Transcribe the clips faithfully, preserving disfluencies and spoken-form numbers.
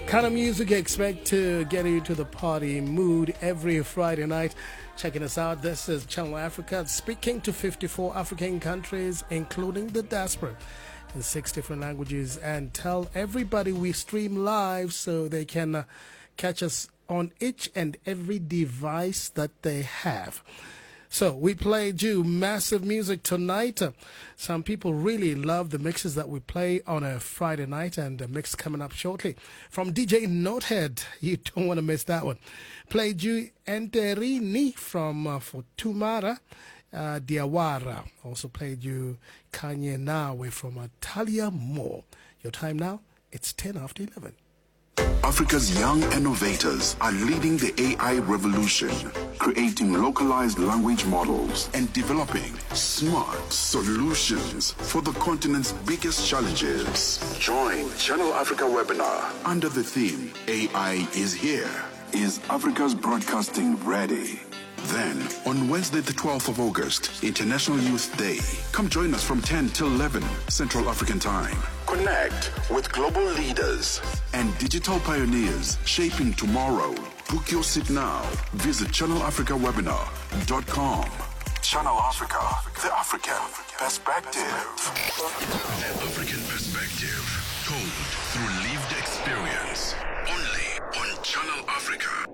Kind of music you expect to get you to the party mood every Friday night. Checking us out, this is Channel Africa, speaking to fifty-four African countries, including the diaspora, in six different languages, and tell everybody we stream live so they can uh, catch us on each and every device that they have. So we played you massive music tonight. Uh, some people really love the mixes that we play on a Friday night, and the mix coming up shortly from D J Notehead. You don't want to miss that one. Played you Enterini from uh, Fortumara uh, Diawara. Also played you Kanye Nawe from uh, Talia Moore. Your time now, it's ten after eleven. Africa's young innovators are leading the A I revolution, creating localized language models and developing smart solutions for the continent's biggest challenges. Join Channel Africa webinar under the theme A I is here. Is Africa's broadcasting ready? Then, on Wednesday the twelfth of August, International Youth Day, come join us from ten till eleven Central African Time. Connect with global leaders and digital pioneers shaping tomorrow. Book your seat now. Visit channel africa webinar dot com. Channel Africa, the African perspective. The African perspective, told through lived experience. Only on Channel Africa.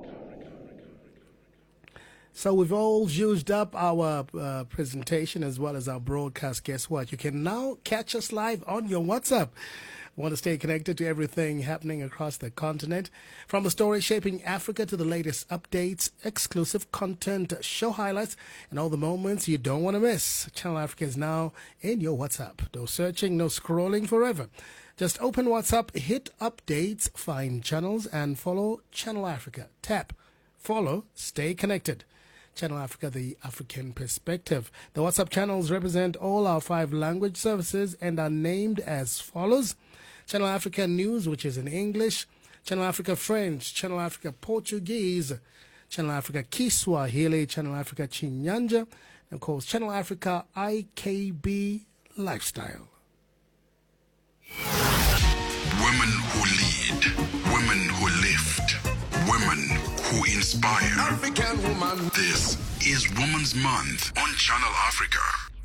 So we've all used up our uh, presentation as well as our broadcast. Guess what? You can now catch us live on your WhatsApp. Want to stay connected to everything happening across the continent? From the story shaping Africa to the latest updates, exclusive content, show highlights, and all the moments you don't want to miss. Channel Africa is now in your WhatsApp. No searching, no scrolling forever. Just open WhatsApp, hit updates, find channels, and follow Channel Africa. Tap, follow, stay connected. Channel Africa, the African perspective. The WhatsApp channels represent all our five language services and are named as follows. Channel Africa News, which is in English. Channel Africa French. Channel Africa Portuguese. Channel Africa Kiswahili. Channel Africa Chinyanja. And of course, Channel Africa I K B Lifestyle. Women who lead. Women who lift. Women who inspire. African woman. This is Women's Month on Channel Africa.